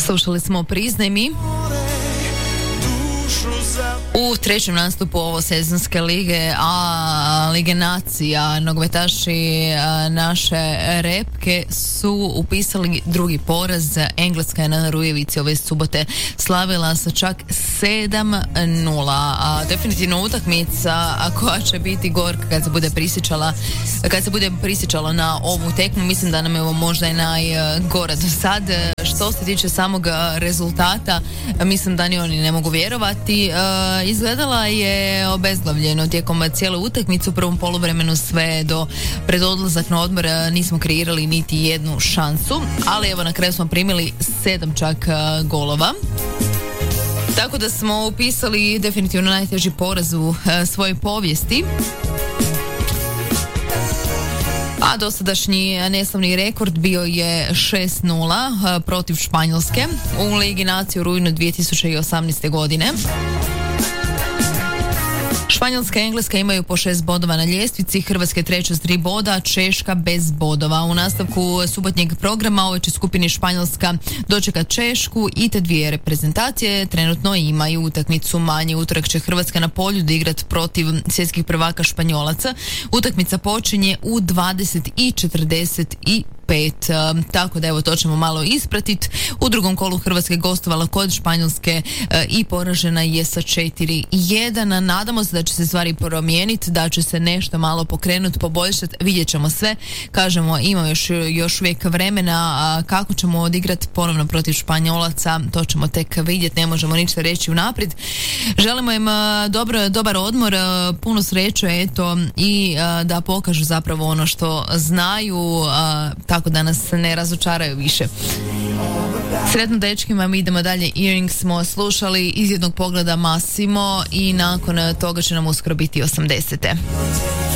Slušali smo Priznaj mi. U trećem nastupu ovo sezonske lige, Lige nacija, nogometaši naše repke su upisali drugi poraz. Engleska je na Rujevici ove subote slavila sa čak 7-0. Definitivno utakmica koja će biti gorka kad se bude prisjećalo na ovu tekmu. Mislim da nam je ovo možda i najgora do sad. Što se tiče samog rezultata, mislim da ni oni ne mogu vjerovati. Izgledala je obezglavljeno tijekom cijele utakmice. U prvom poluvremenu sve do pred odlazak na odmor nismo kreirali niti jednu šansu, ali evo na kraju smo primili 7 čak golova. Tako da smo upisali definitivno najteži poraz u svojoj povijesti. A dosadašnji neslavni rekord bio je 6-0 protiv Španjolske u Ligi nacije u rujnu 2018. godine. Španjolska i Engleska imaju po 6 bodova na ljestvici, Hrvatska je treća s 3 boda, Češka bez bodova. U nastavku subotnjeg programa ovoj će skupini Španjolska dočekat Češku i te dvije reprezentacije trenutno imaju utakmicu manje. Utorak će Hrvatska na polju igrati protiv svjetskih prvaka Španjolaca. Utakmica počinje u 20:45. Tako da evo to ćemo malo ispratiti. U drugom kolu Hrvatska je gostovala kod Španjolske i poražena je sa 4-1. Nadamo se da će se stvari promijeniti, da će se nešto malo pokrenuti, poboljšati, vidjet ćemo sve. Kažemo, ima još uvijek vremena, kako ćemo odigrati ponovno protiv Španjolaca, to ćemo tek vidjeti, ne možemo ništa reći unaprijed. Želimo im dobar odmor, puno sreće, eto, i da pokažu zapravo ono što znaju, tako da nas ne razočaraju više. Sretno dečkima, mi idemo dalje. Earrings smo slušali, iz jednog pogleda Massimo i nakon toga će nam uskoro biti 80.